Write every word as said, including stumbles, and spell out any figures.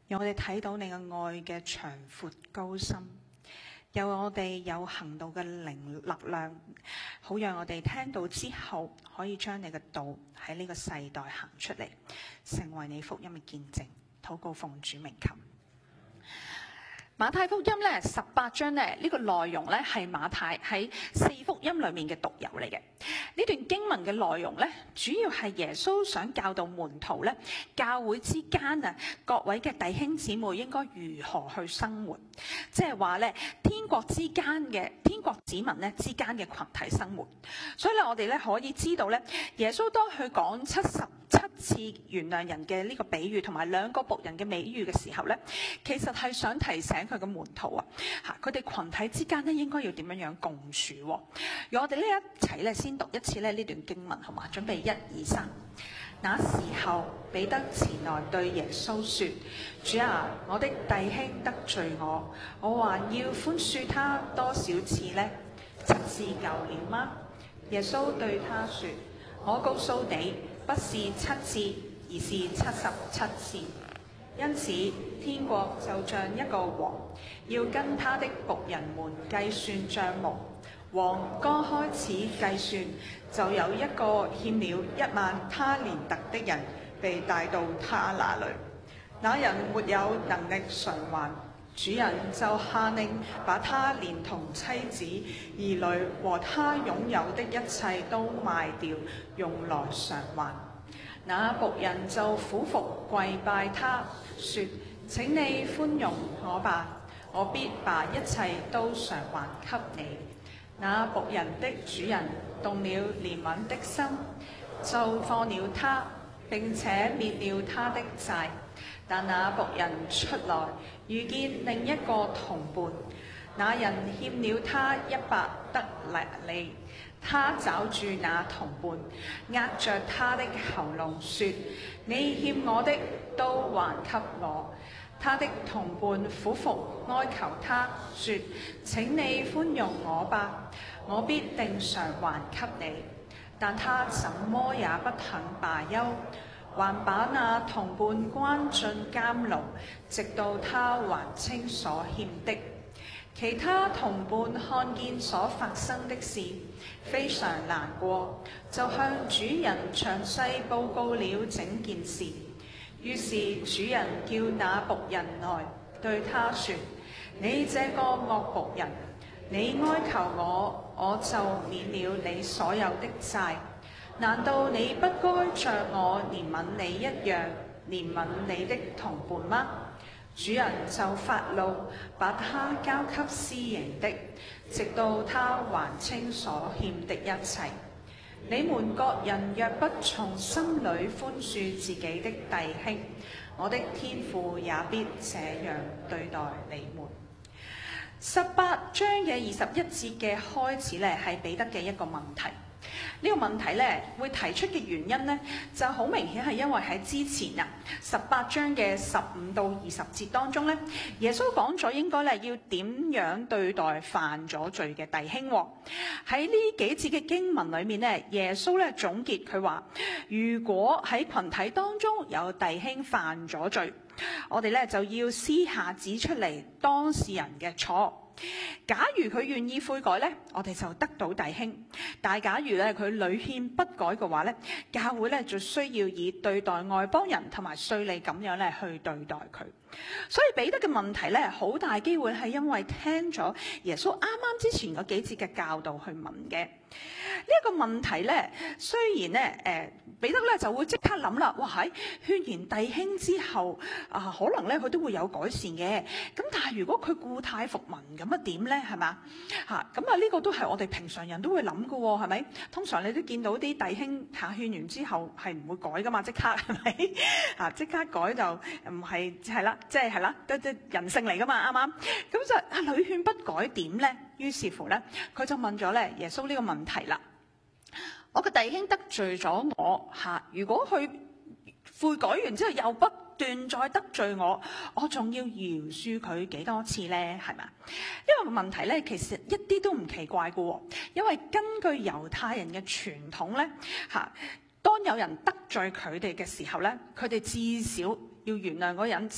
讓我哋睇到你嘅愛嘅長闊高深，有我哋有行動嘅靈力量，好讓我哋聽到之後可以將你嘅道喺呢個世代行出嚟，成為你福音嘅見證。禱告奉主名求。馬太福音咧十八章咧呢個內容咧係馬太喺四福音裏面嘅獨有嚟嘅。呢段經文嘅內容咧，主要係耶穌想教導門徒咧，教會之間啊各位嘅弟兄姊妹應該如何去生活，即係話咧天國之間嘅天國子民咧之間嘅群體生活。所以咧我哋咧可以知道咧，耶穌當佢講七十七次原諒人嘅呢個比喻同埋兩個僕人嘅美喻嘅時候咧，其實係想提醒佢嘅門徒啊，嚇佢哋群體之間咧應該要點樣樣共處。讓我哋呢一齊咧先讀一次咧呢段經文，好嘛？準備一二三。那時候彼得前來對耶穌說：主啊，我的弟兄得罪我，我還要寬恕他多少次呢？七次夠了嗎？耶穌對他說：我告訴你，不是七次，而是七十七次。因此，天國就像一個王，要跟他的僕人們計算帳目。王剛開始計算，就有一個欠了一萬他連特的人被帶到他那裏。那人沒有能力償還，主人就下令把他連同妻子、兒女和他擁有的一切都賣掉，用來償還。那僕人就俯伏跪拜他，說：請你寬容我吧，我必把一切都償還給你。那僕人的主人動了憐憫的心，就放了他，並且滅了他的債。但那僕人出來，遇見另一個同伴，那人欠了他一百德利，他抓住那同伴，壓着他的喉嚨，說：你欠我的都還給我。他的同伴俯伏哀求他，說：請你寬容我吧，我必定償還給你。但他怎麼也不肯罷休，還把那同伴關進監牢，直到他還清所欠的。其他同伴看見所發生的事，非常難過，就向主人詳細報告了整件事。於是主人叫那僕人來，對他說：你這個惡僕人，你哀求我，我就免了你所有的債。難道你不該像我憐憫你一樣憐憫你的同伴嗎？主人就發怒，把他交給私刑的，直到他還清所欠的一切。你們各人若不從心裏寬恕自己的弟兄，我的天父也必這樣對待你們。十八章嘅二十一節嘅開始咧，係彼得嘅一個問題。呢個問題咧會提出嘅原因咧，就好明顯係因為喺之前啊十八章嘅十五到二十節當中咧，耶穌講咗應該咧要點樣對待犯咗罪嘅弟兄。喺呢幾節嘅經文裏面咧，耶穌咧總結佢話：如果喺群體當中有弟兄犯咗罪，我哋咧就要私下指出嚟當事人嘅錯。假如佢願意悔改咧，我哋就得到弟兄；但係假如咧佢屢勸不改嘅話咧，教會咧就需要以對待外邦人同埋稅吏咁樣咧去對待佢。所以彼得嘅問題咧，好大機會係因為聽咗耶穌啱啱之前嗰幾節嘅教導去問嘅。呢、這、一個問題咧，雖然咧，誒、呃，彼得咧就會即刻諗啦，哇喺勸言弟兄之後，啊、呃，可能咧佢都會有改善嘅。咁但係如果佢故態復萌咁啊點咧？係嘛嚇？咁啊呢個都係我哋平常人都會諗㗎喎，係咪？通常你都見到啲弟兄嚇勸完之後係唔會改噶嘛，即刻係咪？嚇即刻改就唔係係啦，即係係啦，都即人性嚟噶嘛，啱啱？咁就啊屢勸不改點咧？於是乎咧，佢就問咗咧耶穌呢個問題啦。我嘅弟兄得罪咗我嚇，如果佢悔改完之後又不斷再得罪我，我仲要饒恕佢幾多次咧？係咪？呢個問題咧，其實一啲都唔奇怪嘅喎，因為根據猶太人嘅傳統咧嚇，當有人得罪佢哋嘅時候咧，佢哋至少要原諒嗰人